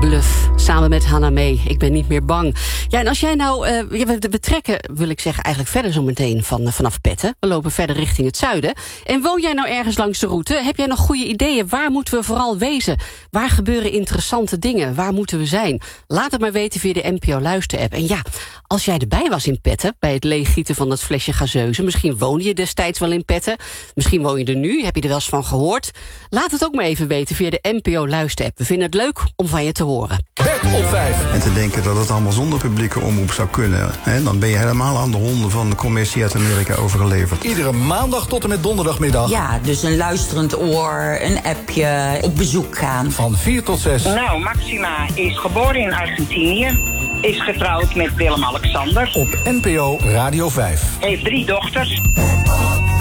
Bluff, samen met Hannah Mee. Ik ben niet meer bang. Ja, en als jij nou... we trekken, wil ik zeggen, eigenlijk verder zo meteen vanaf Petten. We lopen verder richting het zuiden. En woon jij nou ergens langs de route? Heb jij nog goede ideeën? Waar moeten we vooral wezen? Waar gebeuren interessante dingen? Waar moeten we zijn? Laat het maar weten via de NPO Luister-app. En ja, als jij erbij was in Petten, bij het leeggieten van dat flesje gazeuze... misschien woonde je destijds wel in Petten. Misschien woon je er nu, heb je er wel eens van gehoord. Laat het ook maar even weten via de NPO Luister-app. We vinden het leuk om van je te horen. Back op 5. En te denken dat het allemaal zonder publieke omroep zou kunnen... Hè, dan ben je helemaal aan de honden van de commissie uit Amerika overgeleverd. Iedere maandag tot en met donderdagmiddag. Ja, dus een luisterend oor, een appje, op bezoek gaan. Van 4 tot 6. Nou, Maxima is geboren in Argentinië. Is getrouwd met Willem-Alexander. Op NPO Radio 5. Heeft 3 dochters.